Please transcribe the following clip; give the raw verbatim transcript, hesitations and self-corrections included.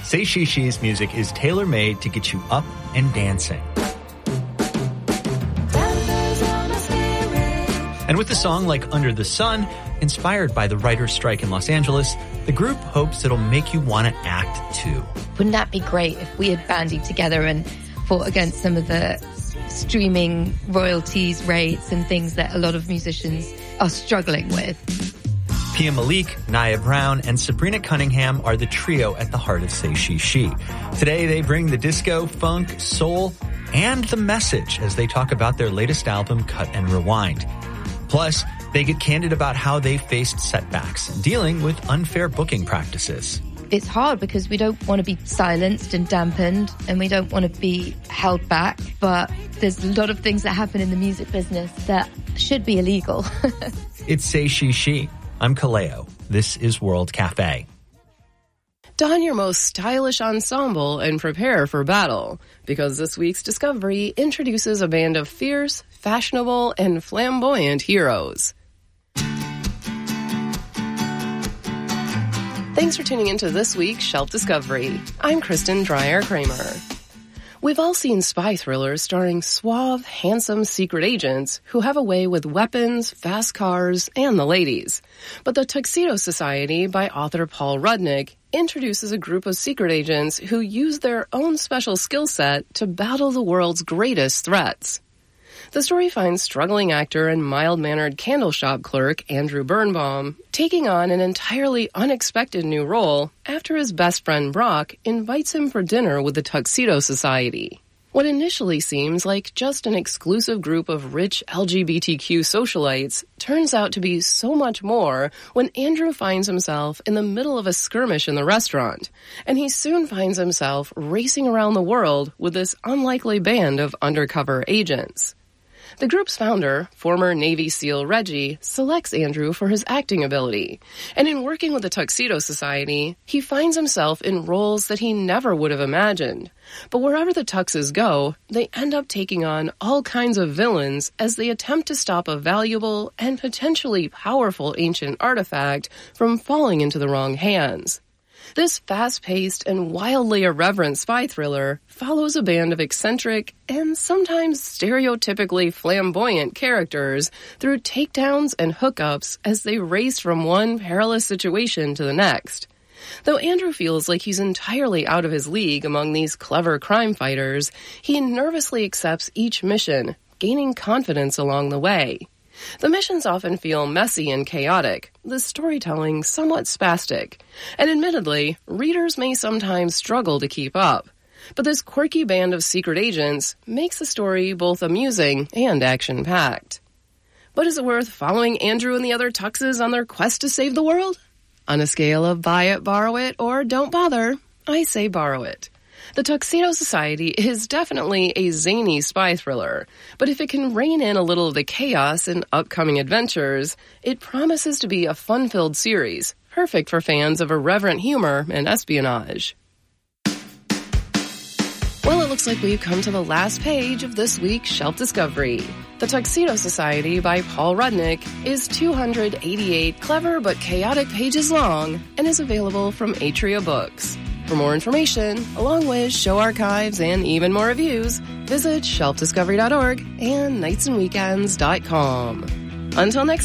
Say She She's music is tailor-made to get you up and dancing. And with a song like Under the Sun, inspired by the writer's strike in Los Angeles, the group hopes it'll make you want to act too. Wouldn't that be great if we had bandied together and fought against some of the streaming royalties rates and things that a lot of musicians are struggling with? Pia Malik, Nia Brown, and Sabrina Cunningham are the trio at the heart of Say She She. Today they bring the disco, funk, soul, and the message as they talk about their latest album, Cut and Rewind. Plus, they get candid about how they faced setbacks, dealing with unfair booking practices. It's hard because we don't want to be silenced and dampened, and we don't want to be held back, but there's a lot of things that happen in the music business that should be illegal. It's Say She She. I'm Kaleo. This is World Cafe. Don your most stylish ensemble and prepare for battle, because this week's Discovery introduces a band of fierce, fashionable, and flamboyant heroes. Thanks for tuning into this week's Shelf Discovery. I'm Kristen Dreyer-Kramer. We've all seen spy thrillers starring suave, handsome secret agents who have a way with weapons, fast cars, and the ladies. But The Tuxedo Society by author Paul Rudnick introduces a group of secret agents who use their own special skill set to battle the world's greatest threats. The story finds struggling actor and mild-mannered candle shop clerk Andrew Birnbaum taking on an entirely unexpected new role after his best friend Brock invites him for dinner with the Tuxedo Society. What initially seems like just an exclusive group of rich L G B T Q socialites turns out to be so much more when Andrew finds himself in the middle of a skirmish in the restaurant, and he soon finds himself racing around the world with this unlikely band of undercover agents. The group's founder, former Navy SEAL Reggie, selects Andrew for his acting ability, and in working with the Tuxedo Society, he finds himself in roles that he never would have imagined. But wherever the Tuxes go, they end up taking on all kinds of villains as they attempt to stop a valuable and potentially powerful ancient artifact from falling into the wrong hands. This fast-paced and wildly irreverent spy thriller follows a band of eccentric and sometimes stereotypically flamboyant characters through takedowns and hookups as they race from one perilous situation to the next. Though Andrew feels like he's entirely out of his league among these clever crime fighters, he nervously accepts each mission, gaining confidence along the way. The missions often feel messy and chaotic, the storytelling somewhat spastic, and admittedly, readers may sometimes struggle to keep up. But this quirky band of secret agents makes the story both amusing and action-packed. But is it worth following Andrew and the other Tuxes on their quest to save the world? On a scale of buy it, borrow it, or don't bother, I say borrow it. The Tuxedo Society is definitely a zany spy thriller, but if it can rein in a little of the chaos in upcoming adventures, it promises to be a fun-filled series, perfect for fans of irreverent humor and espionage. Well, it looks like we've come to the last page of this week's Shelf Discovery. The Tuxedo Society by Paul Rudnick is two hundred eighty-eight clever but chaotic pages long and is available from Atria Books. For more information, along with show archives and even more reviews, visit shelf discovery dot org and nights and weekends dot com. Until next